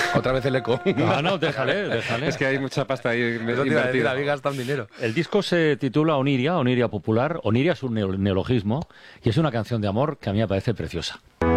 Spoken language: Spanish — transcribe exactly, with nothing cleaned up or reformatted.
Otra vez el eco. No, no, déjale, déjale. Es que hay mucha pasta ahí Eso te iba a decir, invertida. habéis gastado un dinero. El disco se titula Oniria, Oniria Popular. Oniria es un neo- neologismo y es una canción de amor que a mí me parece preciosa.